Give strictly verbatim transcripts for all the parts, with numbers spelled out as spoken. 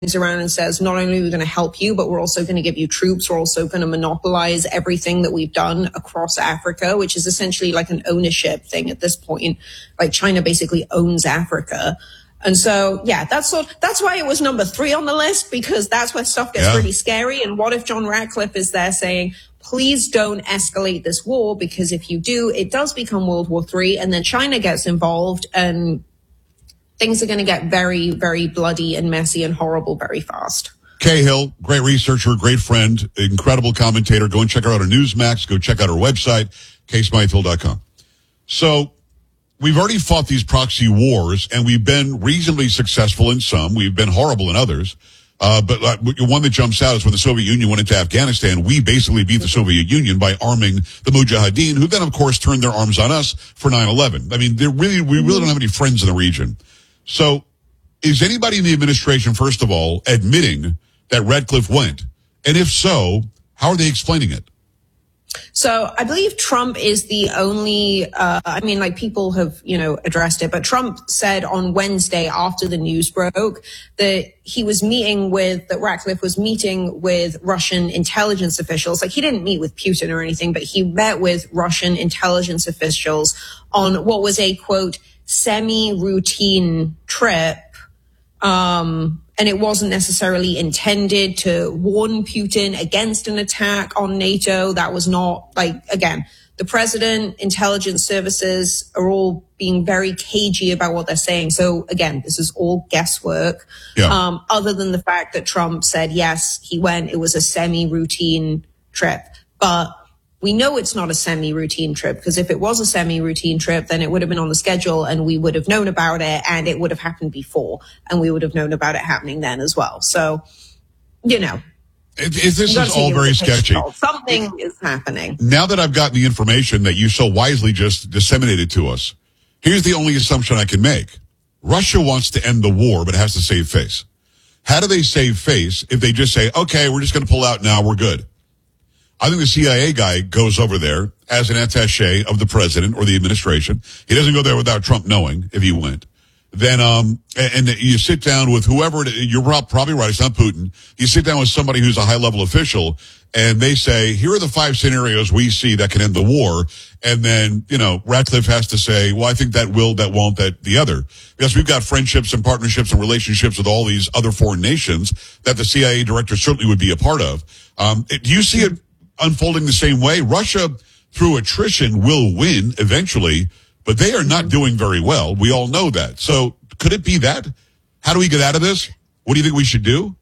around and says, not only are we going to help you, but we're also going to give you troops. We're also going to monopolize everything that we've done across Africa, which is essentially like an ownership thing at this point. Like China basically owns Africa. And so, yeah, that's sort, that's why it was number three on the list, because that's where stuff gets yeah. really scary. And what if John Ratcliffe is there saying, please don't escalate this war, because if you do, it does become World War Three, and then China gets involved and things are going to get very, very bloody and messy and horrible very fast. Cahill, great researcher, great friend, incredible commentator. Go and check her out on Newsmax. Go check out her website, kay smytheville dot com. So we've already fought these proxy wars, and we've been reasonably successful in some. We've been horrible in others. Uh, but uh, one that jumps out is when the Soviet Union went into Afghanistan, we basically beat the Soviet Union by arming the Mujahideen, who then, of course, turned their arms on us for nine eleven. I mean, they're really, we really don't have any friends in the region. So is anybody in the administration, first of all, admitting that Ratcliffe went? And if so, how are they explaining it? So I believe Trump is the only, uh, I mean, like people have, you know, addressed it, but Trump said on Wednesday after the news broke that he was meeting with, that Ratcliffe was meeting with Russian intelligence officials. Like he didn't meet with Putin or anything, but he met with Russian intelligence officials on what was a, quote, semi-routine trip. Um, and it wasn't necessarily intended to warn Putin against an attack on NATO. That was not, like, again, the president, intelligence services are all being very cagey about what they're saying. So again, this is all guesswork. Yeah. Um, other than the fact that Trump said, yes, he went, it was a semi-routine trip. But we know it's not a semi-routine trip, because if it was a semi-routine trip, then it would have been on the schedule and we would have known about it, and it would have happened before, and we would have known about it happening then as well. So, you know. If, if this is all very sketchy. Something if, is happening. Now that I've gotten the information that you so wisely just disseminated to us, here's the only assumption I can make. Russia wants to end the war, but has to save face. How do they save face if they just say, okay, we're just going to pull out now, we're good? I think the C I A guy goes over there as an attaché of the president or the administration. He doesn't go there without Trump knowing if he went. Then, um, and, and you sit down with whoever, you're probably right, it's not Putin. You sit down with somebody who's a high level official and they say, here are the five scenarios we see that can end the war. And then, you know, Ratcliffe has to say, well, I think that will, that won't, that the other. Because we've got friendships and partnerships and relationships with all these other foreign nations that the C I A director certainly would be a part of. Um, do you see it unfolding the same way? Russia, through attrition, will win eventually, but they are not doing very well. We all know that. So could it be that? How do we get out of this? What do you think we should do?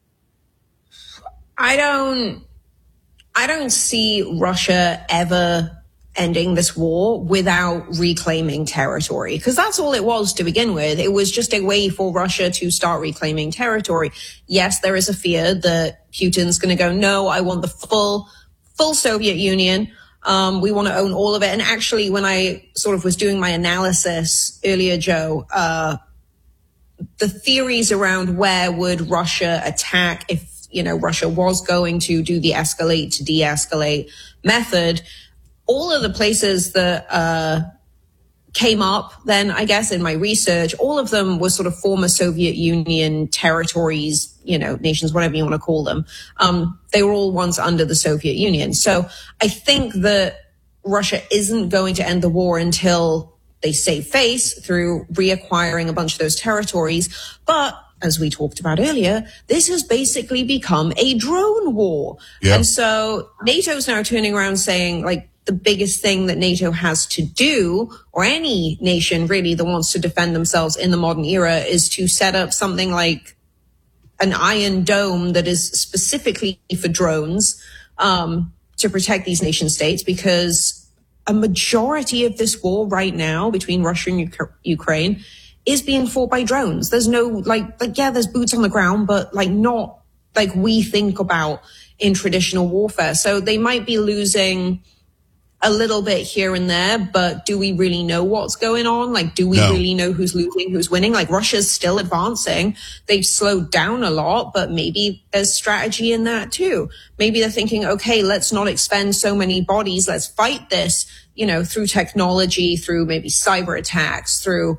I don't, I don't see Russia ever ending this war without reclaiming territory, because that's all it was to begin with. It was just a way for Russia to start reclaiming territory. Yes, there is a fear that Putin's going to go, no, I want the full full Soviet Union. Um, we want to own all of it. And actually, when I sort of was doing my analysis earlier, Joe, uh, the theories around where would Russia attack if, you know, Russia was going to do the escalate to de-escalate method, all of the places that, uh, came up then, I guess, in my research, all of them were sort of former Soviet Union territories, you know, nations, whatever you want to call them. Um, they were all once under the Soviet Union. So I think that Russia isn't going to end the war until they save face through reacquiring a bunch of those territories. But as we talked about earlier, this has basically become a drone war. Yeah. And so NATO's now turning around saying, like, the biggest thing that NATO has to do, or any nation really that wants to defend themselves in the modern era, is to set up something like an Iron Dome that is specifically for drones, um, to protect these nation states, because a majority of this war right now between Russia and U- Ukraine is being fought by drones. There's no, like, like, yeah, there's boots on the ground, but like not like we think about in traditional warfare. So they might be losing a little bit here and there, but do we really know what's going on? Like, do we no. really know who's losing, who's winning? Like, Russia's still advancing. They've slowed down a lot, but maybe there's strategy in that too. Maybe they're thinking, okay, let's not expend so many bodies. Let's fight this, you know, through technology, through maybe cyber attacks, through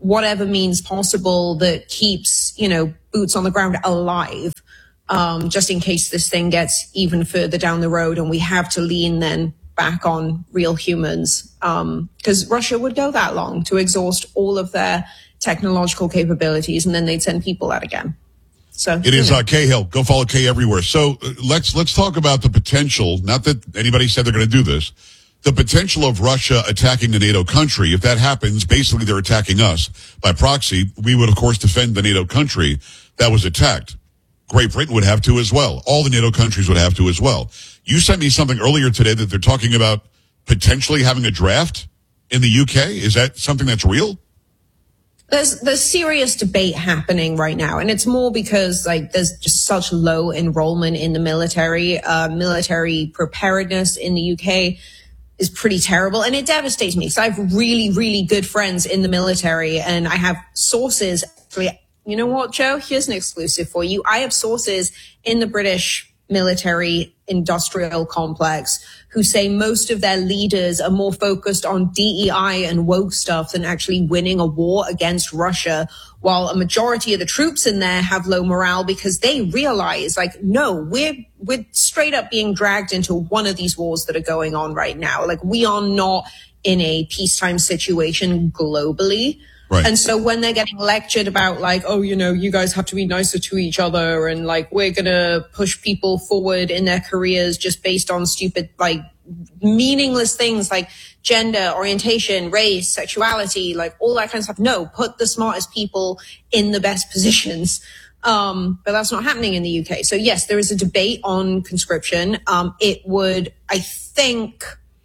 whatever means possible that keeps, you know, boots on the ground alive, um, just in case this thing gets even further down the road and we have to lean then back on real humans. Um, because Russia would go that long to exhaust all of their technological capabilities, and then they'd send people out again. So it is uh, Cahill. Go follow Kay everywhere. So uh, let's let's talk about the potential. Not that anybody said they're going to do this. The potential of Russia attacking a NATO country. If that happens, basically they're attacking us by proxy. We would of course defend the NATO country that was attacked. Great Britain would have to as well. All the NATO countries would have to as well. You sent me something earlier today that they're talking about potentially having a draft in the U K. Is that something that's real? There's there's serious debate happening right now, and it's more because like there's just such low enrollment in the military. Uh, military preparedness in the U K is pretty terrible, and it devastates me because I have really, really good friends in the military, and I have sources. Actually, you know what, Joe? Here's an exclusive for you. I have sources in the British military industrial complex who say most of their leaders are more focused on D E I and woke stuff than actually winning a war against Russia, while a majority of the troops in there have low morale because they realize, like, no, we're we're straight up being dragged into one of these wars that are going on right now. Like, we are not in a peacetime situation globally. Right. And so when they're getting lectured about like, oh, you know, you guys have to be nicer to each other and like we're going to push people forward in their careers just based on stupid, like meaningless things like gender, orientation, race, sexuality, like all that kind of stuff. No, put the smartest people in the best positions. Um, but that's not happening in the U K. So yes, there is a debate on conscription. Um, it would, I think,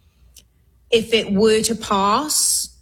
if it were to pass,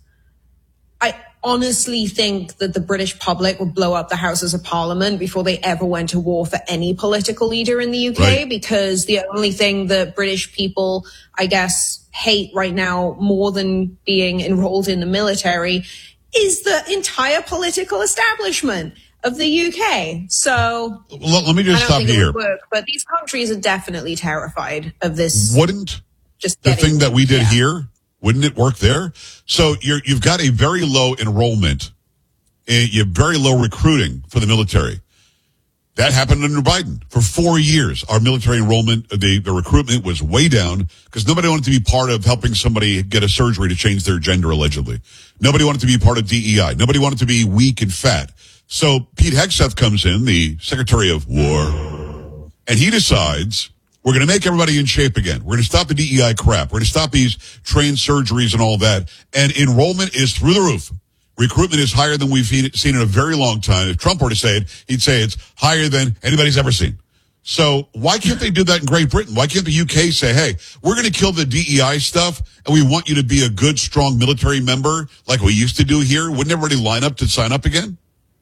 I honestly think that the British public would blow up the Houses of Parliament before they ever went to war for any political leader in the U K, right. Because the only thing that British people, I guess, hate right now more than being enrolled in the military is the entire political establishment of the U K. So let, let me just I don't stop think here. It would work, but these countries are definitely terrified of this. Wouldn't just the getting, thing that we did yeah. here, wouldn't it work there? So you're, you've got a very low enrollment, and you have very low recruiting for the military. That happened under Biden. For four years, our military enrollment, the, the recruitment was way down because nobody wanted to be part of helping somebody get a surgery to change their gender, allegedly. Nobody wanted to be part of D E I. Nobody wanted to be weak and fat. So Pete Hegseth comes in, the Secretary of War, and he decides, we're going to make everybody in shape again. We're going to stop the D E I crap. We're going to stop these trained surgeries and all that. And enrollment is through the roof. Recruitment is higher than we've seen in a very long time. If Trump were to say it, he'd say it's higher than anybody's ever seen. So why can't they do that in Great Britain? Why can't the U K say, hey, we're going to kill the D E I stuff and we want you to be a good, strong military member like we used to do here? Wouldn't everybody line up to sign up again?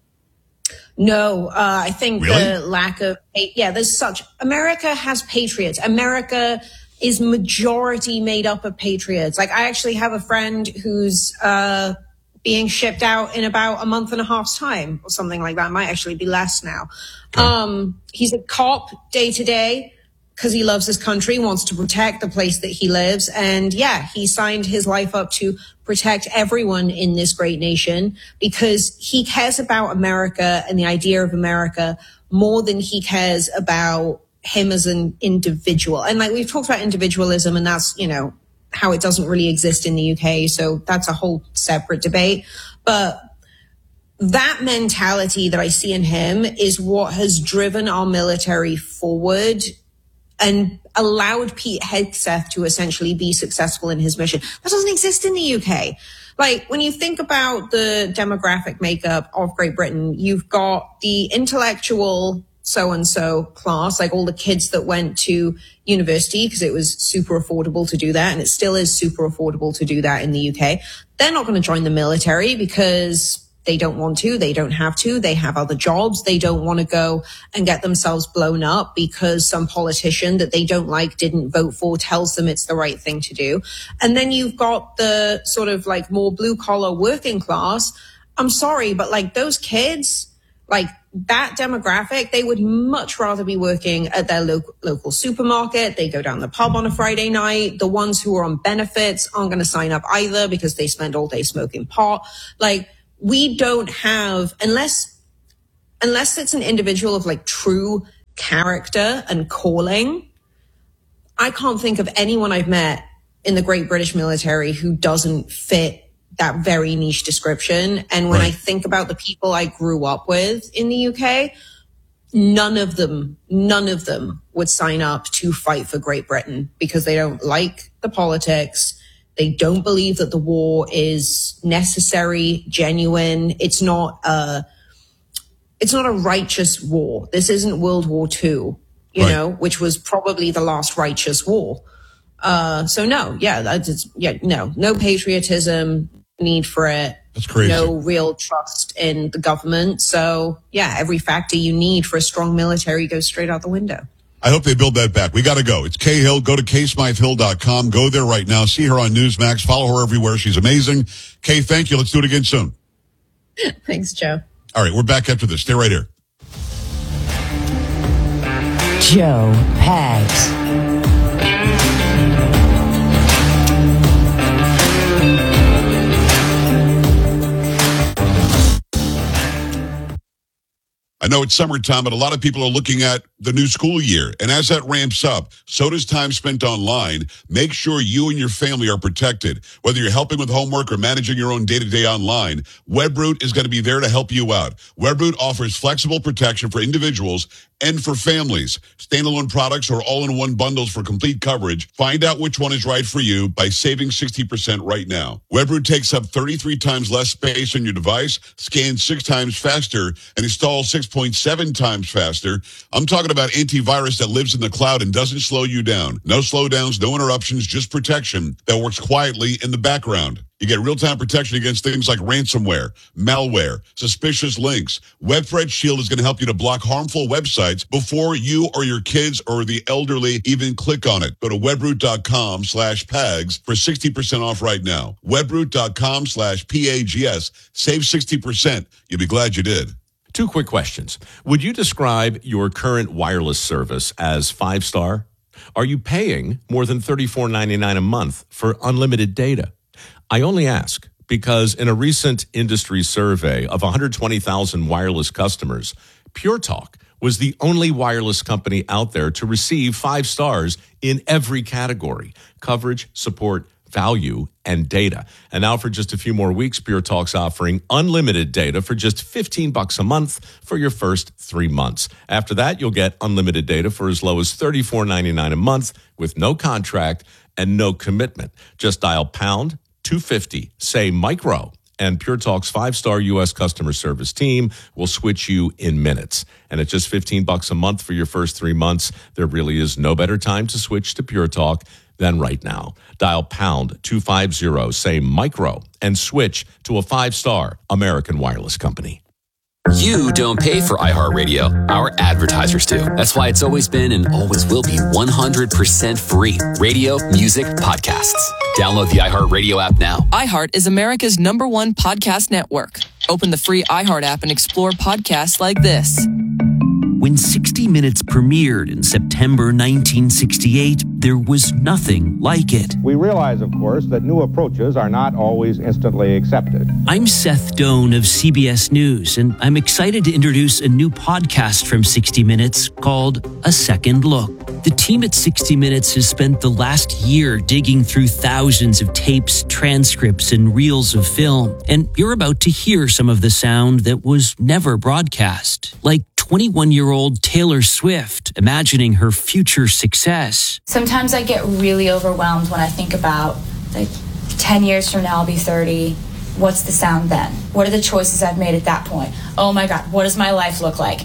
No, uh, I think Really? the lack of, yeah, there's such, America has patriots. America is majority made up of patriots. Like I actually have a friend who's, uh, being shipped out in about a month and a half's time or something like that. It might actually be less now. Okay. Um, he's a cop day to day because he loves his country, wants to protect the place that he lives. And yeah, he signed his life up to protect everyone in this great nation because he cares about America and the idea of America more than he cares about him as an individual. And like we've talked about individualism, and that's, you know, how it doesn't really exist in the U K. So that's a whole separate debate. But that mentality that I see in him is what has driven our military forward and allowed Pete Hegseth to essentially be successful in his mission. That doesn't exist in the U K. Like when you think about the demographic makeup of Great Britain, you've got the intellectual so-and-so class, like all the kids that went to university because it was super affordable to do that. And it still is super affordable to do that in the U K. They're not going to join the military because they don't want to. They don't have to. They have other jobs. They don't want to go and get themselves blown up because some politician that they don't like didn't vote for tells them it's the right thing to do. And then you've got the sort of like more blue collar working class. I'm sorry, but like those kids, like that demographic, they would much rather be working at their local, local supermarket. They go down the pub on a Friday night. The ones who are on benefits aren't going to sign up either because they spend all day smoking pot. Like we don't have, unless, unless it's an individual of like true character and calling, I can't think of anyone I've met in the Great British military who doesn't fit that very niche description. And when right. I think about the people I grew up with in the U K, none of them, none of them would sign up to fight for Great Britain because they don't like the politics. They don't believe that the war is necessary, genuine. It's not a, it's not a righteous war. This isn't World War Two, you right. know, which was probably the last righteous war. Uh, so no, yeah, that's, yeah, no, no patriotism, need for it. That's crazy. No real trust in the government. So yeah, every factor you need for a strong military goes straight out the window. I hope they build that back. We got to go. It's Kay Hill. Go to kay smythe hill dot com. Go there right now. See her on Newsmax. Follow her everywhere. She's amazing. Kay, thank you. Let's do it again soon. Thanks, Joe. All right, we're back after this. Stay right here. Joe Pags. I know it's summertime, but a lot of people are looking at the new school year. And as that ramps up, so does time spent online. Make sure you and your family are protected. Whether you're helping with homework or managing your own day-to-day online, Webroot is going to be there to help you out. Webroot offers flexible protection for individuals and for families. Standalone products or all-in-one bundles for complete coverage. Find out which one is right for you by saving sixty percent right now. Webroot takes up thirty-three times less space on your device, scans six times faster, and installs six point seven times faster. I'm talking about antivirus that lives in the cloud and doesn't slow you down. No slowdowns, no interruptions, just protection that works quietly in the background. You get real-time protection against things like ransomware, malware, suspicious links. Web Threat Shield is going to help you to block harmful websites before you or your kids or the elderly even click on it. Go to webroot.com slash PAGS for sixty percent off right now. Webroot.com slash P-A-G-S. Save sixty percent. You'll be glad you did. Two quick questions. Would you describe your current wireless service as five-star? Are you paying more than thirty-four ninety-nine a month for unlimited data? I only ask because in a recent industry survey of one hundred twenty thousand wireless customers, Pure Talk was the only wireless company out there to receive five stars in every category: coverage, support, value, and data. And now for just a few more weeks, Pure Talk's offering unlimited data for just fifteen bucks a month for your first three months. After that, you'll get unlimited data for as low as thirty-four ninety-nine a month with no contract and no commitment. Just dial pound two fifty, say micro, and Pure Talk's five-star U S customer service team will switch you in minutes. And at just fifteen bucks a month for your first three months, there really is no better time to switch to Pure Talk than right now. Dial pound two fifty, say micro, and switch to a five-star American wireless company. You don't pay for iHeartRadio. Our advertisers do. That's why it's always been and always will be one hundred percent free. Radio, music, podcasts. Download the iHeartRadio app now. iHeart is America's number one podcast network. Open the free iHeart app and explore podcasts like this. When sixty minutes premiered in September nineteen sixty-eight, there was nothing like it. We realize, of course, that new approaches are not always instantly accepted. I'm Seth Doan of C B S News, and I'm excited to introduce a new podcast from sixty minutes called A Second Look. The team at sixty minutes has spent the last year digging through thousands of tapes, transcripts, and reels of film, and you're about to hear some of the sound that was never broadcast, like twenty-one-year-old Taylor Swift imagining her future success. Sometimes I get really overwhelmed when I think about, like, ten years from now I'll be thirty. What's the sound then? What are the choices I've made at that point? Oh my God, what does my life look like?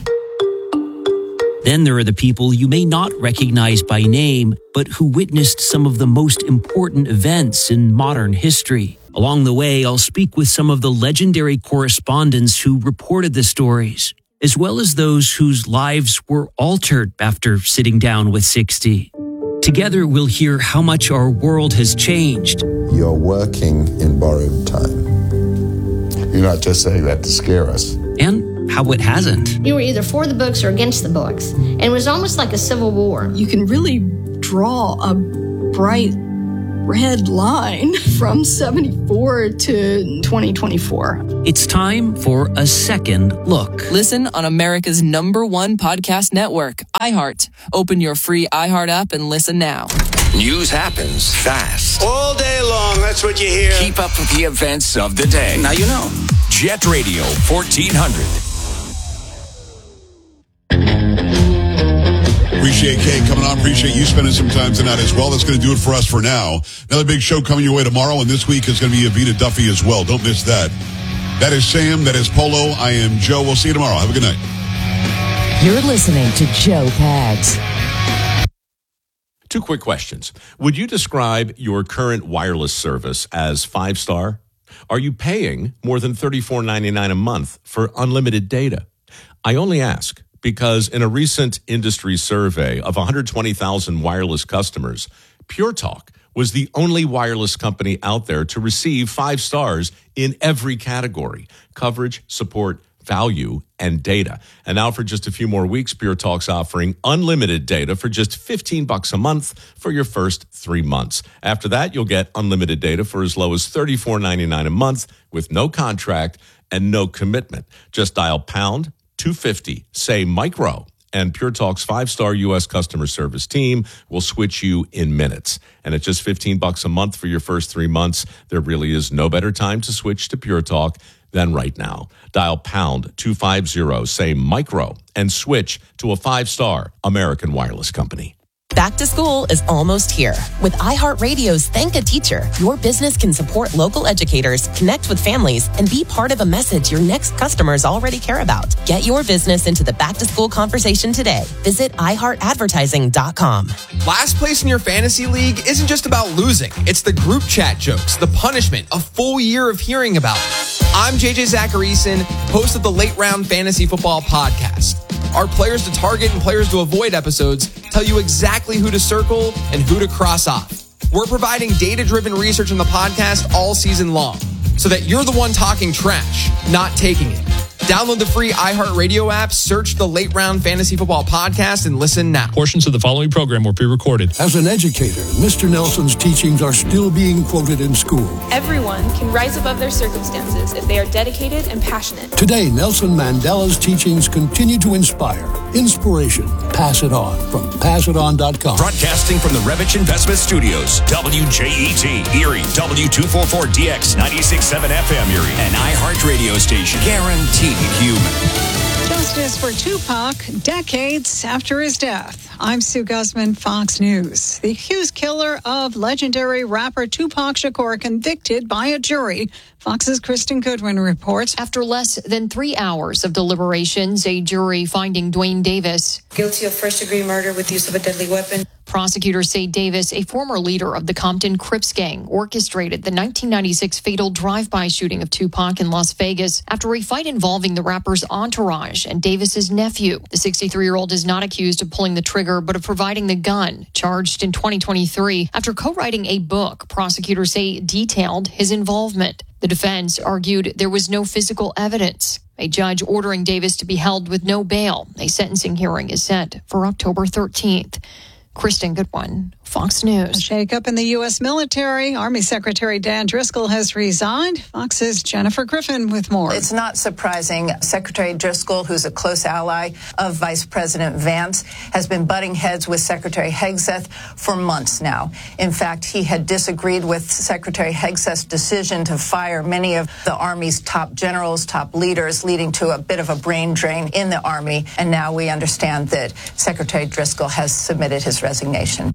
Then there are the people you may not recognize by name, but who witnessed some of the most important events in modern history. Along the way, I'll speak with some of the legendary correspondents who reported the stories, as well as those whose lives were altered after sitting down with sixty. Together, we'll hear how much our world has changed. You're working in borrowed time. You're not just saying that to scare us. And how it hasn't. You were either for the books or against the books, and it was almost like a civil war. You can really draw a bright red line from seventy-four to twenty twenty-four. It's time for a second look. Listen on America's number one podcast network, iHeart. Open your free iHeart app and listen now. News happens fast. All day long, that's what you hear. Keep up with the events of the day. Now you know. Jet Radio fourteen hundred. Appreciate Kate coming on. Appreciate you spending some time tonight as well. That's going to do it for us for now. Another big show coming your way tomorrow, and this week is going to be Evita Duffy as well. Don't miss that. That is Sam. That is Polo. I am Joe. We'll see you tomorrow. Have a good night. You're listening to Joe Pags. Two quick questions. Would you describe your current wireless service as five-star? Are you paying more than thirty-four ninety-nine a month for unlimited data? I only ask because in a recent industry survey of one hundred twenty thousand wireless customers, Pure Talk was the only wireless company out there to receive five stars in every category: coverage, support, value, and data. And now for just a few more weeks, Pure Talk's offering unlimited data for just fifteen bucks a month for your first three months. After that, you'll get unlimited data for as low as thirty-four ninety-nine a month with no contract and no commitment. Just dial pound two fifty, say micro, and Pure Talk's five-star U S customer service team will switch you in minutes. And at just fifteen bucks a month for your first three months, there really is no better time to switch to Pure Talk than right now. Dial pound two fifty, say micro, and switch to a five-star American wireless company. Back to school is almost here. With iHeartRadio's Thank a Teacher, your business can support local educators, connect with families, and be part of a message your next customers already care about. Get your business into the back-to-school conversation today. Visit i heart advertising dot com. Last place in your fantasy league isn't just about losing. It's the group chat jokes, the punishment, a full year of hearing about it. I'm J J Zacharyson, host of the Late Round Fantasy Football Podcast. Our players to target and players to avoid episodes tell you exactly who to circle and who to cross off. We're providing data-driven research in the podcast all season long so that you're the one talking trash, not taking it. Download the free iHeartRadio app, search the Late Round Fantasy Football Podcast, and listen now. Portions of the following program were pre-recorded. As an educator, Mister Nelson's teachings are still being quoted in school. Everyone can rise above their circumstances if they are dedicated and passionate. Today, Nelson Mandela's teachings continue to inspire. Inspiration. Pass it on from pass it on dot com. Broadcasting from the Revich Investment Studios, W J E T, Erie, W two forty-four D X, ninety-six point seven F M Erie, an iHeart radio station. Guaranteed human. Justice for Tupac, decades after his death. I'm Sue Guzman, Fox News. The accused killer of legendary rapper Tupac Shakur convicted by a jury. Fox's Kristen Goodwin reports. After less than three hours of deliberations, a jury finding Dwayne Davis guilty of first-degree murder with use of a deadly weapon. Prosecutors say Davis, a former leader of the Compton Crips gang, orchestrated the nineteen ninety-six fatal drive-by shooting of Tupac in Las Vegas after a fight involving the rapper's entourage and Davis's nephew. The sixty-three-year-old is not accused of pulling the trigger, but of providing the gun, charged in twenty twenty-three after co-writing a book prosecutors say detailed his involvement. The defense argued there was no physical evidence. A judge ordering Davis to be held with no bail. A sentencing hearing is set for October thirteenth. Kristen Goodwin, Fox News. A shakeup in the U S military. Army Secretary Dan Driscoll has resigned. Fox's Jennifer Griffin with more. It's not surprising. Secretary Driscoll, who's a close ally of Vice President Vance, has been butting heads with Secretary Hegseth for months now. In fact, he had disagreed with Secretary Hegseth's decision to fire many of the Army's top generals, top leaders, leading to a bit of a brain drain in the Army. And now we understand that Secretary Driscoll has submitted his resignation.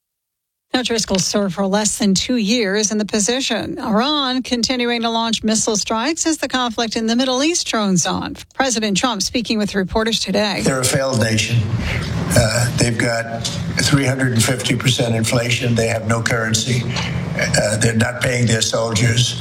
Now, Driscoll served for less than two years in the position. Iran continuing to launch missile strikes as the conflict in the Middle East drones on. President Trump speaking with reporters today. They're a failed nation. Uh, they've got three hundred fifty percent inflation. They have no currency. Uh, they're not paying their soldiers.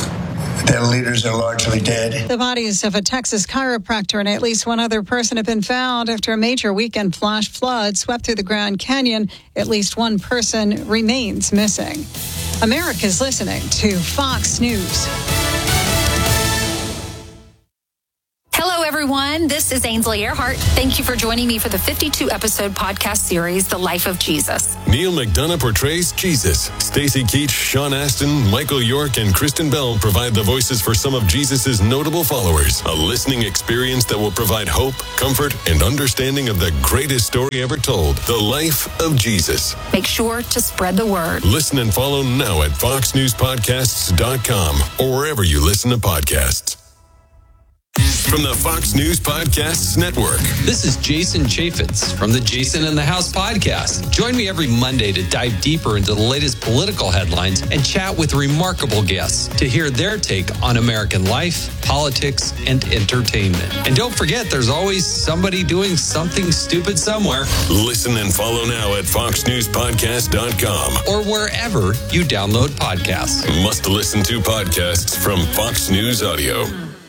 Their leaders are largely dead. The bodies of a Texas chiropractor and at least one other person have been found after a major weekend flash flood swept through the Grand Canyon. At least one person remains missing. America's listening to Fox News. Hello, everyone. everyone. This is Ainsley Earhart. Thank you for joining me for the fifty-two episode podcast series, The Life of Jesus. Neil McDonough portrays Jesus. Stacey Keach, Sean Astin, Michael York, and Kristen Bell provide the voices for some of Jesus' notable followers. A listening experience that will provide hope, comfort, and understanding of the greatest story ever told, The Life of Jesus. Make sure to spread the word. Listen and follow now at fox news podcasts dot com or wherever you listen to podcasts. From the Fox News Podcasts Network. This is Jason Chaffetz from the Jason in the House podcast. Join me every Monday to dive deeper into the latest political headlines and chat with remarkable guests to hear their take on American life, politics, and entertainment. And don't forget, there's always somebody doing something stupid somewhere. Listen and follow now at fox news podcast dot com or wherever you download podcasts. Must listen to podcasts from Fox News Audio.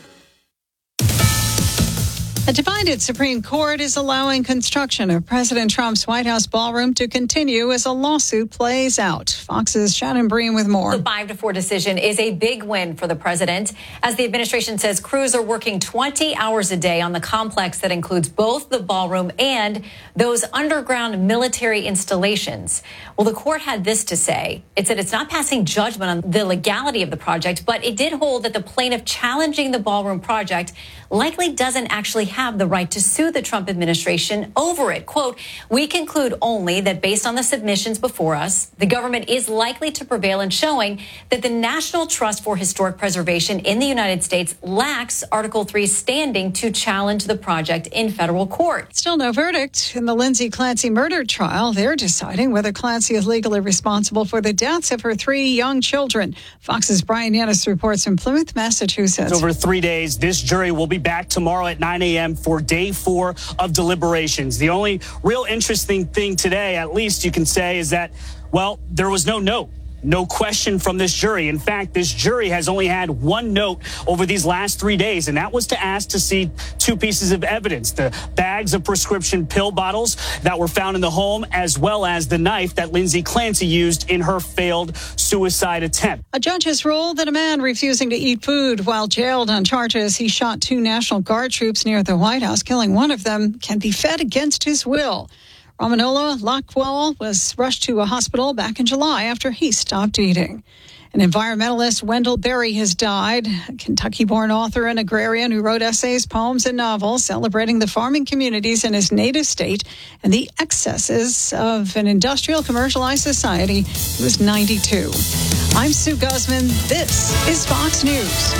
A divided Supreme Court is allowing construction of President Trump's White House ballroom to continue as a lawsuit plays out. Fox's Shannon Breen with more. The five to four decision is a big win for the president, as the administration says crews are working twenty hours a day on the complex that includes both the ballroom and those underground military installations. Well, the court had this to say. It said it's not passing judgment on the legality of the project, but it did hold that the plaintiff challenging the ballroom project likely doesn't actually have the right to sue the Trump administration over it. Quote, we conclude only that based on the submissions before us, the government is likely to prevail in showing that the National Trust for Historic Preservation in the United States lacks Article three standing to challenge the project in federal court. Still no verdict in the Lindsay Clancy murder trial. They're deciding whether Clancy is legally responsible for the deaths of her three young children. Fox's Brian Yanis reports from Plymouth, Massachusetts. Over three days, this jury will be back tomorrow at nine a.m. for day four of deliberations. The only real interesting thing today, at least you can say, is that, well, there was no note. No question from this jury. In fact, this jury has only had one note over these last three days, and that was to ask to see two pieces of evidence, the bags of prescription pill bottles that were found in the home, as well as the knife that Lindsay Clancy used in her failed suicide attempt. A judge has ruled that a man refusing to eat food while jailed on charges he shot two National Guard troops near the White House, killing one of them, can be fed against his will. Ramanola Lockwell was rushed to a hospital back in July after he stopped eating. An environmentalist, Wendell Berry, has died, a Kentucky-born author and agrarian who wrote essays, poems, and novels celebrating the farming communities in his native state and the excesses of an industrial, commercialized society. He was ninety-two. I'm Sue Guzman. This is Fox News.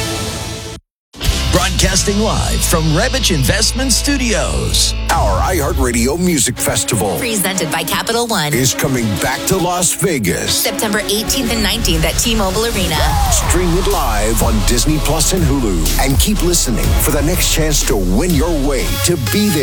Broadcasting live from Rebich Investment Studios. Our iHeartRadio Music Festival, presented by Capital One, is coming back to Las Vegas. September eighteenth and nineteenth at T-Mobile Arena. Stream it live on Disney Plus and Hulu. And keep listening for the next chance to win your way to be there.